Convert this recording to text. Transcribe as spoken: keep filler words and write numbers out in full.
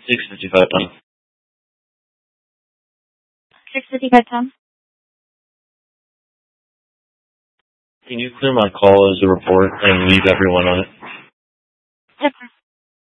six fifty-five, Tom. six fifty-five, Tom. Can you clear my call as a report and leave everyone on it? Yes, sir.